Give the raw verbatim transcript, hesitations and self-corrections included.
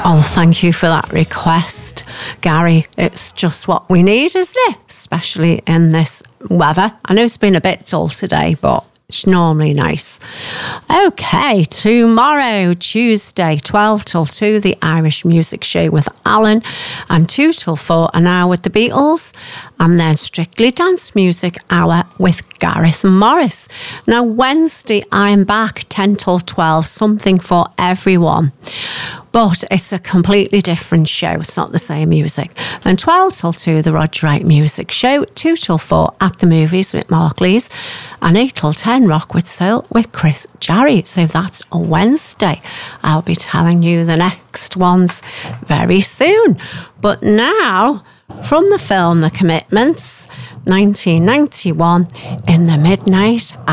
Oh, thank you for that request, Gary. It's just what we need, isn't it? Especially in this weather. I know it's been a bit dull today, but it's normally nice. Okay, tomorrow, Tuesday, twelve till two, the Irish Music Show with Alan, and two till four, an hour with the Beatles, and then Strictly Dance Music Hour with Gareth Morris. Now, Wednesday, I'm back ten till twelve, something for everyone. But it's a completely different show. It's not the same music. Then twelve till two, the Roger Wright Music Show. two till four, At the Movies with Mark Lees. And eight till ten, Rock with Soul with Chris Jarry. So that's a Wednesday. I'll be telling you the next ones very soon. But now, from the film The Commitments, nineteen ninety-one, in the midnight